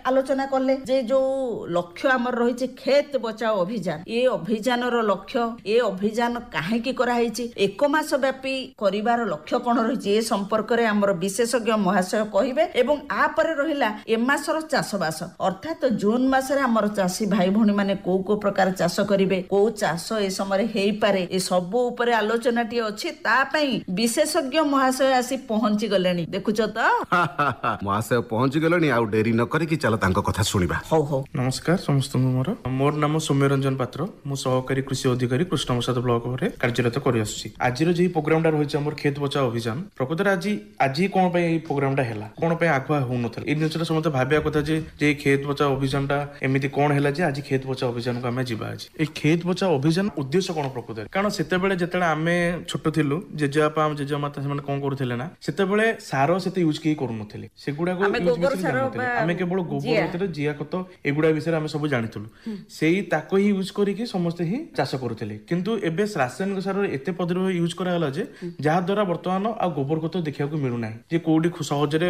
ଆଲୋଚନା କଲେ ଯେ ଯୋଉ ଲକ୍ଷ୍ୟ ଆମର ରହିଛି ଖେତ ବଚାଓ ଅଭିଯାନ, ଏ ଅଭିଯାନର ଲକ୍ଷ୍ୟ, ଏ ଅଭିଯାନ କାହିଁକି କରାହେଇଛି, 1 ମାସ ବ୍ୟାପୀ କରିବାର ଲକ୍ଷ୍ୟ କଣ ରହିଛି, ଏ ସମ୍ପର୍କରେ ଆମର ବିଶେଷଜ୍ଞ ମହାଶୟ କହିବେ। ଏବଂ ଆପରେ ରହିଲା ଏ ମାସର ଚାଷବାସ, ଅର୍ଥାତ୍ ଜୁନ ମାସରେ ଆମର ଚାଷୀ ଭାଇ ଭଉଣୀ ମାନେ କୋଉ କୋଉ ପ୍ରକାର ଚାଷ କରିବେ, କୋଉ ଚାଷ ଏ ସମୟରେ ହେଇପାରେ, ଏ ସବୁ ଉପରେ ଆଲୋଚନାଟିଏ ଅଛି। ତା ପାଇଁ ବିଶେଷଜ୍ଞ ମହାଶୟ ଆସି ପହଞ୍ଚି ଗଲେଣି, ଦେଖୁଛ ତ। ମହାଶୟ ପହଞ୍ଚି ଗଲେଣି, ଆଉ ଡେରି ନ କରିକି ଚାଲ ତାଙ୍କ କଥା ଶୁଣିବା। ହଉ ହଉ। ନମସ୍କାର ସମସ୍ତଙ୍କୁ। ମୋର ନାମ ସୌମ୍ୟରଞ୍ଜନ ପାତ୍ର। ମୁଁ ସହକାରୀ କୃଷି ଅଧିକାରୀ କୃଷ୍ଣପ୍ରସାଦ ବ୍ଲକରେ କାର୍ଯ୍ୟରତ କରି ଆସୁଛି। ଆଜିର ଯେ ପ୍ରୋଗ୍ରାମଟା ରହିଛି ଆମର ଖେତ ବଚାଓ ଅଭିଯାନ, ପ୍ରକୃତରେ ଆଜି କଣ ପାଇଁ ଏଇ ପ୍ରୋଗ୍ରାମଟା ହେଲା, କଣ ପାଇଁ ଆଗୁଆ ହଉନଥିଲା, ଏଇ ଜିନିଷଟା ସମସ୍ତେ ଭାବିବା କଥା ଯେ ଖେତ ବଚାଓ ଅଭିଯାନଟା ଏମିତି କଣ ହେଲା ଯେ ଆଜି ଖେତ ବଚାଓ ଅଭିଯାନକୁ ଆମେ ଯିବା। ଆଜି ଏଇ ଖେତ ବଚାଓ ଅଭିଯାନ ଉଦ୍ଦେଶ୍ୟ କଣ ପ୍ରକୃତରେ, କାରଣ ସେତେବେଳେ ଯେତେବେଳେ ଆମେ ଛୋଟ ଥିଲୁ, ଜେଜେବାପା ଜେଜେମାତା ସେମାନେ କଣ କରୁଥିଲେ ନା, ସେତେବେଳେ ସାର ସେତେ ୟୁଜ କେହି କରୁନଥିଲେ, ସେଗୁଡାକ ଆମେ କେବଳ ଗୋବର ଭିତରେ ଜିଆ ଖତ ଏଗୁଡା ବିଷୟରେ ଆମେ ସବୁ ଜାଣିଥିଲୁ। ସେଇ ତାକୁ ହିଁ ୟୁଜ କରିକି ସମସ୍ତେ ହିଁ ଚାଷ କରୁଥିଲେ। କିନ୍ତୁ ଏବେ ରାସାୟନିକ ସାର ଏତେ ପଦ୍ଧତିରେ ୟୁଜ କରାଗଲା ଯେ ଯାହା ଦ୍ୱାରା ବର୍ତ୍ତମାନ ଆଉ ଗୋବର ଖତ ଦେଖିବାକୁ ମିଳୁନାହିଁ, ଯେ କୋଉଠି ସହଜରେ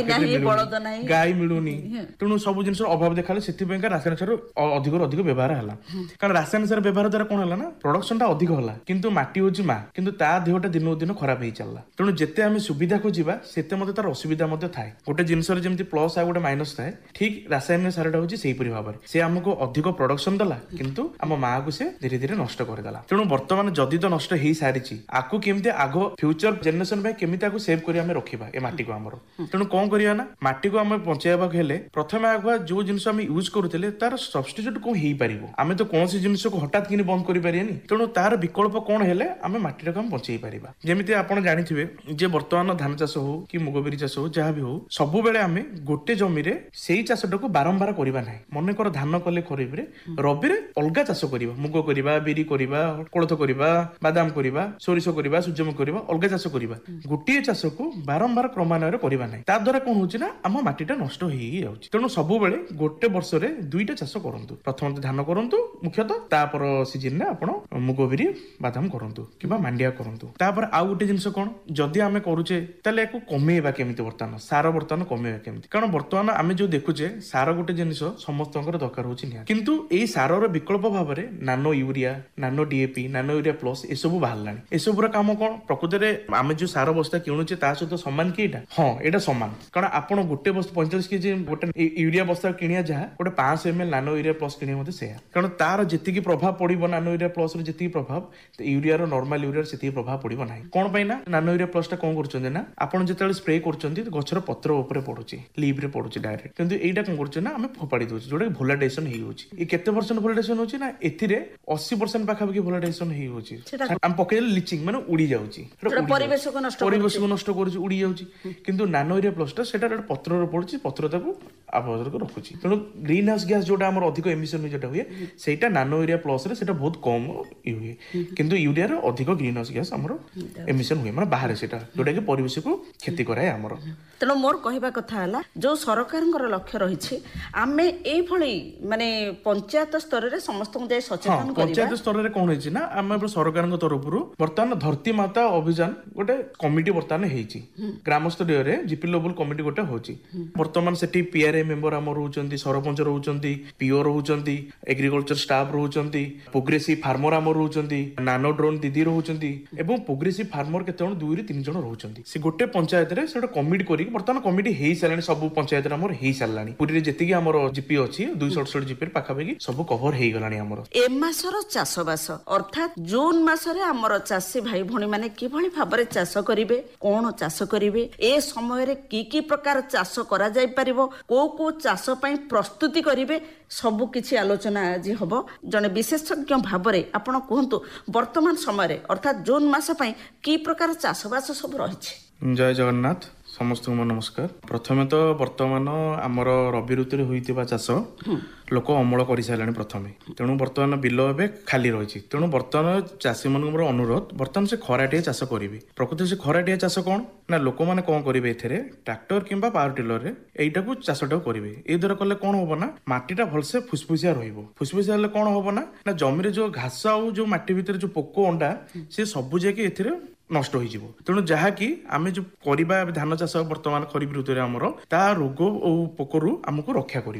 ଗାଈ ମିଳୁନି, ତେଣୁ ସବୁ ଜିନିଷର ଅଭାବ ଦେଖାଲେ, ସେଥିପାଇଁ ରାସାୟନିକ ସାର ଅଧିକରୁ ଅଧିକ ବ୍ୟବହାର ହେଲା। କାରଣ ରାସାୟନିକ ସାର ବ୍ୟବହାର ଦ୍ୱାରା କଣ ହେଲା ନା, ପ୍ରଡକ୍ସନ ଟା ଅଧିକ ହେଲା, କିନ୍ତୁ ମାଟି ହଉଛି ମା, କିନ୍ତୁ ତା ଦେହଟା ଦିନକୁ ଦିନ ଖରାପ ହେଇ ଚାଲିଲା। ତେଣୁ ଯେତେ ଆମେ ସୁବିଧା ଖୋଜିବା ସେତେ ମଧ୍ୟ ତାର ଅସୁବିଧା ମଧ୍ୟ ଥାଏ। ଗୋଟେ ଜିନିଷରେ ଯେମିତି ପ୍ଲସ୍ ଆଉ ଗୋଟେ ମାଇନସ୍ ଥାଏ, ଠିକ ରାସାୟନିକ ସାରଟା ହଉଛି ସେଇପରି ଭାବରେ। ସେ ଆମକୁ ଅଧିକ ପ୍ରଡକ୍ସନ ଦେଲା, କିନ୍ତୁ ଆମ ମାକୁ ସେ ଧୀରେ ଧୀରେ ନଷ୍ଟ କରିଦେଲା। ତେଣୁ ବର୍ତ୍ତମାନ ଯଦି ତ ନଷ୍ଟ ହେଇ ସାରିଛି, ଆକୁ କେମିତି ଆଗ ଫ୍ୟୁଚର ଜେନେରେସନ ପାଇଁ କେମିତି ଆକୁ ସେଭ୍ କରି ଆମେ ରଖିବା ଏ ମାଟିକୁ ଆମର। ତେଣୁ କଣ କରିବା ନା, ମାଟିକୁ ଆମେ ବଞ୍ଚେଇବାକୁ ହେଲେ ପ୍ରଥମେ ଆଗୁଆ ଯୋଉ ଜିନିଷ ଆମେ ୟୁଜ କରୁଥିଲେ ତାର ସବଷ୍ଟିଚ୍ୟୁଟ କଣ ହେଇପାରିବ। ଆମେ ତ କୌଣସି ଜିନିଷକୁ ହଠାତ୍ କିନି ବନ୍ଦ କରିପାରିବାନି, ତେଣୁ ତାର ବିକଳ୍ପ କଣ ହେଲେ ଆମେ ମାଟିଟାକୁ ଆମେ ବଞ୍ଚେଇ ପାରିବା। ଯେମିତି ଆପଣ ଜାଣିଥିବେ ଯେ ବର୍ତ୍ତମାନ ଧାନ ଚାଷ ହଉ କି ମୁଗ ବିରି ଚାଷ ହଉ, ଯାହା ବି ହଉ, ସବୁବେଳେ ଆମେ ଗୋଟେ ଜମିରେ ସେଇ ଚାଷଟାକୁ ବାରମ୍ବାର କରିବା ନାହିଁ। ମନେକର ଧାନ କଲେ ଖରିଫରେ, ରବିରେ ଅଲଗା ଚାଷ କରିବା, ମୁଗ କରିବା, ବିରି କରିବା, କୋଳଥ କରିବା, ବାଦାମ କରିବା, ସୋରିଷ କରିବା, ସୂର୍ଯ୍ୟମୁଖୀ କରିବା, ଅଲଗା ଚାଷ କରିବା। ଗୋଟିଏ ଚାଷକୁ ବାରମ୍ବାର କ୍ରମାନ୍ୱୟରେ କରିବା ନାହିଁ, ତା ଦ୍ୱାରା କଣ ହଉଛି ନା ଆମ ମାଟିଟା ନଷ୍ଟ ହେଇଯାଉଛି। ତେଣୁ ସବୁବେଳେ ଗୋଟେ ବର୍ଷରେ 2ଟା ଚାଷ କରନ୍ତୁ। ପ୍ରଥମେ ଧାନ କରନ୍ତୁ ମୁଖ୍ୟତଃ, ତାପର ସିଜନରେ ଆପଣ ମୁଗ ବିରି ବାଦାମ କରନ୍ତୁ କିମ୍ବା ମାଣ୍ଡିଆ କରନ୍ତୁ। ତାପରେ ଆଉ ଗୋଟେ ଜିନିଷ କଣ, ଯଦି ଆମେ କରୁଛେ ତାହେଲେ ଏହାକୁ କମେଇବା କେମିତି, ସାର କମେଇବା କେମିତି। କାରଣ ବର୍ତ୍ତମାନ ଆମେ ଯୋଉ ଦେଖୁଛେ ସାର ଗୋଟେ ଜିନିଷ ସମସ୍ତଙ୍କର ଦରକାର ହଉଛି ନିହାତି, କିନ୍ତୁ ଏଇ ସାରର ବିକଳ୍ପ ଭାବରେ nano urea, nano DAP, nano urea plus ଏସବୁ ବାହାରିଲାଣି। ଏସବୁର କାମ କଣ, ପ୍ରକୃତରେ ଆମେ ଯୋଉ ସାର ବସ୍ତା କିଣୁଛେ ତା ସହିତ ସମାନ କି ଏଇଟା? ହଁ, ଏଇଟା ସମାନ। କାରଣ ଆପଣ ଗୋଟେ 45 କେଜି ଗୋଟେ ୟୁରିଆ ବସ୍ତା କିଣିବା ଯାହା, ଗୋଟେ 500 ml ନାନୋ ୟୁରିଆ ପ୍ଲସ୍ କିଣିବା ମଧ୍ୟ ସେୟା। କାରଣ ତାର ଯେତିକି ପ୍ରଭାବ ପଡିବ ନାନୋ ୟୁରିଆ ପ୍ଲସ୍ ର ଯେତିକି ପ୍ରଭାବ ୟୁରିଆର ନର୍ମାଲ ୟୁରିଆର ସେତିକି ପ୍ରଭାବ ପଡିବ ନାହିଁ। କଣ ପାଇଁ ନା, ନାନୋ ୟୁରିଆ ପ୍ଲସ୍ ଟା କଣ କରୁଛନ୍ତି ନା, ଆପଣ ଯେତେବେଳେ ସ୍ପ୍ରେ କରୁଛନ୍ତି ଗଛର ପତ୍ର ଉପରେ ପଡୁଛି, ଲିଭ୍ ରେ ପଡୁଛି ଡାଇରେକ୍ଟ, କିନ୍ତୁ ଏଇଟା କଣ କରୁছে ନା ଆମେ ଫୋପାଡ଼ି ଦଉଛୁ, ଯୋଉଟା ଭୋଲାଟାଇଜେସନ ହେଇଯାଉଛି। ଏ କେତେ ପରସେଣ୍ଟ ଭୋଲାଟାଇଜେସନ ହଉଛି ନା, ଏଥିରେ 80% ପାଖାପାଖି ଭୋଲାଟାଇଜେସନ ହେଇଯାଉଛି। ଆମେ ପକେଇଲେ ଲିଚିଂ ମାନେ ଉଡି ଯାଉଛି, ପରିବେଶକୁ ନଷ୍ଟ କରୁଛି, ଉଡି ଯାଉଛି। କିନ୍ତୁ ନାନୋ ୟୁରିଆ ପ୍ଲସ୍ ଟା ସେଟା ପତ୍ରରେ ପଡୁଛି, ପତ୍ର ତାକୁ ଆବଦ୍ଧ ରଖୁଛି। ତେଣୁ ଗ୍ରୀନ ହାଉସ ଗ୍ୟାସ ଯୋଉଟା ଆମର ଅଧିକ ଏମିଶନ ଯୋଉଟା ହୁଏ, ସେଇଟା ନାନୋ ୟୁରିଆ ପ୍ଲସ୍ ରେ ସେଟା ବହୁତ କମ ହୁଏ, କିନ୍ତୁ ୟୁରିଆର ଅଧିକ ଗ୍ରୀନ ହାଉସ ଗ୍ୟାସ ଆମର ଏମିଶନ ହୁଏ, ମାନେ ବାହାରେ ସେଟା, ଯୋଉଟା କି ପରିବେଶକୁ କ୍ଷତି କରାଏ ଆମର। ତେଣୁ ମୋର କହିବା କଥା ହେଲା, ଯୋଉ ସରକାରଙ୍କର ଲକ୍ଷ୍ୟ ରହିଛି, ଆମେ ଏଇଭଳି ମାନେ ପଞ୍ଚାୟତ ସ୍ତରରେ ସମସ୍ତଙ୍କୁ ଯାଇ ସଚେତନ କରିବା। ପଞ୍ଚାୟତ ସ୍ତରରେ କଣ ହେଇଛି ନା, ଆମେ ସରକାରଙ୍କ ତରଫରୁ ବର୍ତ୍ତମାନ ଧରତୀ ମାତା ଅଭିଯାନ ଗୋଟେ କମିଟି ବର୍ତ୍ତମାନ ହେଇଛି, ଗ୍ରାମ ସ୍ତରୀୟରେ ଜିପି ଲେଭେଲ କମିଟି ଗୋଟେ ହଉଛି। ବର୍ତ୍ତମାନ ସେଠି ପିଆରଏ ମେମ୍ବର ଆମର ରହୁଛନ୍ତି, ସରପଞ୍ଚ ରହୁଛନ୍ତି, ପିଓ ରହୁଛନ୍ତି, ଏଗ୍ରିକଲଚର ଷ୍ଟାଫ ରହୁଛନ୍ତି, ପ୍ରୋଗ୍ରେସିଭ ଫାର୍ମର ଆମର ରହୁଛନ୍ତି, ନାନୋ ଡ୍ରୋନ୍ ଦିଦି ରହୁଛନ୍ତି, ଏବଂ ପ୍ରୋଗ୍ରେସିଭ ଫାର୍ମର କେତେ ଜଣ 2ରୁ 3 ଜଣ ରହୁଛନ୍ତି। ସେ ଗୋଟେ ପଞ୍ଚାୟତରେ ସେ ଗୋଟେ କମିଟି କରିକି ବର୍ତ୍ତମାନ କମିଟି ହେଇସାରିଲାଣି, ସବୁ ପଞ୍ଚାୟତରେ ଆମର ହେଇସାରିଲାଣି। ପୁରୀରେ ଯେତିକି ଆମର ଜିପି ଅଛି 268 ଜିପି ପାଖାପାଖି ସବୁ କଭର ହେଇଗଲାଣି ଆମର। ଏ ମାସର ଚାଷବାସ ଅର୍ଥାତ୍ ଜୁନ ମାସରେ ଆମର ଚାଷୀ ଭାଇ ଭଉଣୀ ମାନେ କିଭଳି ଭାବରେ ଚାଷ କରିବେ, କଣ ଚାଷ କରିବେ, ଏ ସମୟରେ କି ପ୍ରକାର ଚାଷ କରାଯାଇ ପାରିବ, କୋଉ ଚାଷ ପାଇଁ ପ୍ରସ୍ତୁତି କରିବେ, ସବୁ କିଛି ଆଲୋଚନା ଆଜି ହବ। ଜଣେ ବିଶେଷଜ୍ଞ ଭାବରେ ଆପଣ କୁହନ୍ତୁ, ବର୍ତ୍ତମାନ ସମୟରେ ଅର୍ଥାତ୍ ଜୁନ ମାସ ପାଇଁ କି ପ୍ରକାର ଚାଷବାସ ସବୁ ରହିଛି? ଜୟ ଜଗନ୍ନାଥ, ସମସ୍ତଙ୍କୁ ମୋ ନମସ୍କାର। ପ୍ରଥମେ ତ ବର୍ତ୍ତମାନ ଆମର ରବି ଋତୁରେ ହୋଇଥିବା ଚାଷ ଲୋକ ଅମଳ କରିସାରିଲାଣି ପ୍ରଥମେ, ତେଣୁ ବର୍ତ୍ତମାନ ବିଲ ଏବେ ଖାଲି ରହିଛି। ତେଣୁ ବର୍ତ୍ତମାନ ଚାଷୀମାନଙ୍କୁ ମୋର ଅନୁରୋଧ, ବର୍ତ୍ତମାନ ସେ ଖରାଟିଆ ଚାଷ କରିବେ। ପ୍ରକୃତରେ ସେ ଖରାଟିଆ ଚାଷ କଣ ନା, ଲୋକମାନେ କଣ କରିବେ, ଏଥିରେ ଟ୍ରାକ୍ଟର କିମ୍ବା ପାୱାର ଟିଲରରେ ଏଇଟାକୁ ଚାଷଟାକୁ କରିବେ। ଏଇ ଦ୍ୱାରା କଲେ କଣ ହବ ନା, ମାଟିଟା ଭଲସେ ଫୁସଫୁସିଆ ରହିବ। ଫୁସଫୁସିଆ ହେଲେ କଣ ହବ ନା, ଜମିରେ ଯୋଉ ଘାସ ଆଉ ଯୋଉ ମାଟି ଭିତରେ ଯୋଉ ପୋକ ଅଣ୍ଡା, ସେ ସବୁ ଯାଇକି ଏଥିରେ ନଷ୍ଟ ହେଇଯିବ। ତେଣୁ ଯାହାକି ଆମେ ଯୋଉ କରିବା ଧାନ ଚାଷ ବର୍ତ୍ତମାନ ଖରିଫ ଋତୁରେ ଆମର, ତା ରୋଗ ଓ ପୋକରୁ ଆମକୁ ରକ୍ଷା କରିବ।